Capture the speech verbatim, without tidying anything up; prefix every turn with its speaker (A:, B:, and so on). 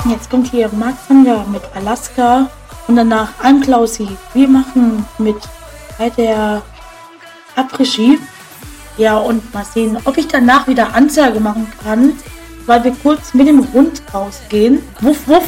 A: Jetzt kommt hier Mark Zander mit Alaska und danach I'm Klausi. Wir machen mit bei der Après-Ski. Ja, und mal sehen, ob ich danach wieder Ansage machen kann, weil wir kurz mit dem Hund rausgehen. Wuff, wuff.